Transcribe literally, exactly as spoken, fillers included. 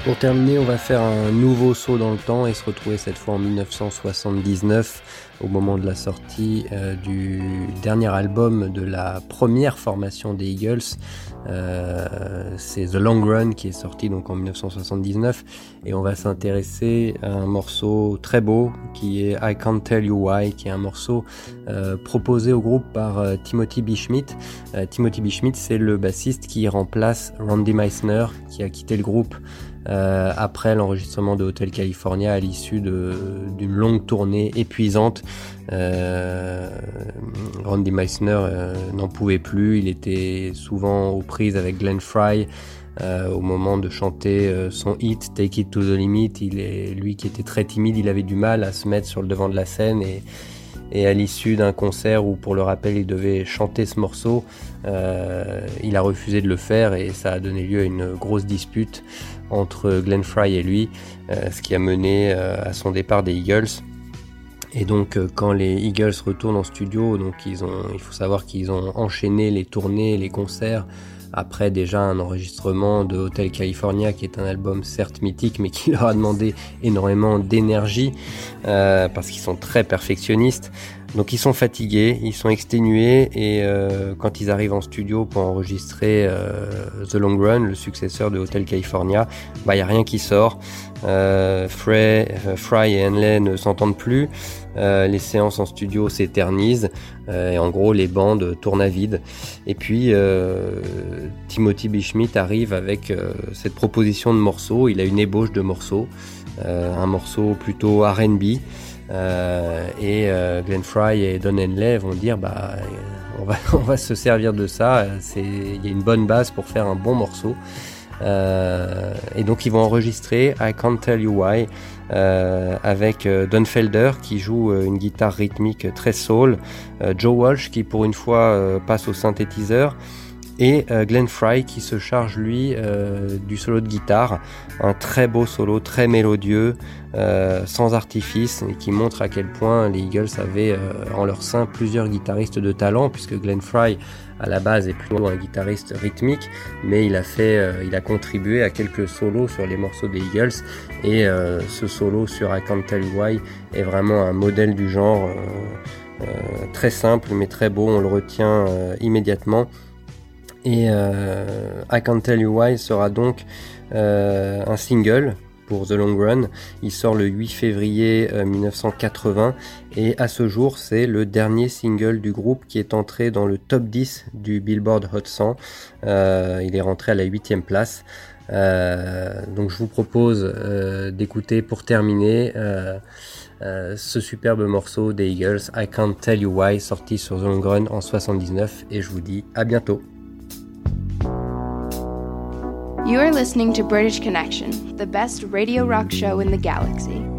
Pour terminer, on va faire un nouveau saut dans le temps et se retrouver cette fois en dix-neuf cent soixante-dix-neuf au moment de la sortie euh, du dernier album de la première formation des Eagles. Euh, c'est The Long Run qui est sorti donc en dix-neuf cent soixante-dix-neuf et on va s'intéresser à un morceau très beau qui est I Can't Tell You Why, qui est un morceau euh, proposé au groupe par euh, Timothy B. Schmit. Euh, Timothy B. Schmit, c'est le bassiste qui remplace Randy Meisner qui a quitté le groupe Euh, après l'enregistrement de Hotel California à l'issue de, d'une longue tournée épuisante. Euh, Randy Meisner euh, n'en pouvait plus, il était souvent aux prises avec Glenn Frey euh, au moment de chanter euh, son hit Take It to the Limit. Il est, lui qui était très timide, il avait du mal à se mettre sur le devant de la scène et Et à l'issue d'un concert où, pour le rappel, il devait chanter ce morceau, euh, il a refusé de le faire et ça a donné lieu à une grosse dispute entre Glenn Frey et lui, euh, ce qui a mené euh, à son départ des Eagles. Et donc, euh, quand les Eagles retournent en studio, donc ils ont, il faut savoir qu'ils ont enchaîné les tournées, les concerts, après déjà un enregistrement de Hotel California qui est un album certes mythique mais qui leur a demandé énormément d'énergie euh, parce qu'ils sont très perfectionnistes. Donc ils sont fatigués, ils sont exténués et euh, quand ils arrivent en studio pour enregistrer euh, The Long Run, le successeur de Hotel California, bah il y a rien qui sort. Euh, Frey, euh, Frey et Henley ne s'entendent plus. Euh, les séances en studio s'éternisent euh, et en gros les bandes tournent à vide. Et puis euh, Timothy B. Schmit arrive avec euh, cette proposition de morceaux. Il a une ébauche de morceaux, euh, un morceau plutôt R and B. Euh, et euh, Glenn Frey et Don Henley vont dire bah on va on va se servir de ça. C'est il y a une bonne base pour faire un bon morceau. Euh, et donc ils vont enregistrer I Can't Tell You Why euh, avec euh, Don Felder qui joue euh, une guitare rythmique très soul, euh, Joe Walsh qui pour une fois euh, passe au synthétiseur et euh, Glenn Frey qui se charge lui euh, du solo de guitare, un très beau solo, très mélodieux, euh, sans artifice et qui montre à quel point les Eagles avaient euh, en leur sein plusieurs guitaristes de talent, puisque Glenn Frey à la base est plutôt un guitariste rythmique, mais il a fait, euh, il a contribué à quelques solos sur les morceaux des Eagles et euh, ce solo sur I Can't Tell You Why est vraiment un modèle du genre, euh, euh, très simple mais très beau, on le retient euh, immédiatement. Et euh, I Can't Tell You Why sera donc euh, un single pour The Long Run. Il sort le huit février euh, dix-neuf cent quatre-vingts et à ce jour c'est le dernier single du groupe qui est entré dans le top dix du Billboard Hot cent. Euh, il est rentré à la huitième place. Euh, donc je vous propose euh, d'écouter pour terminer euh, euh, ce superbe morceau des Eagles, I Can't Tell You Why, sorti sur The Long Run en soixante-dix-neuf, et je vous dis à bientôt. You are listening to British Connection, the best radio rock show in the galaxy.